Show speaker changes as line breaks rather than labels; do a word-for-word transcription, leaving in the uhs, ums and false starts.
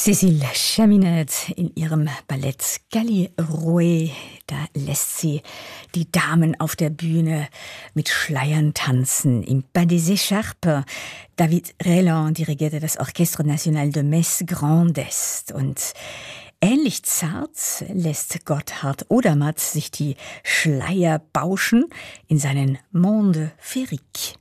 Cécile Chaminade in ihrem Ballett Galli-Rouet, da lässt sie die Damen auf der Bühne mit Schleiern tanzen. Im Pas des Écharpes, David Rayland dirigierte das Orchestre National de Metz Grand Est. Und ähnlich zart lässt Gotthard Odermatt sich die Schleier bauschen in seinen Monde Féerique.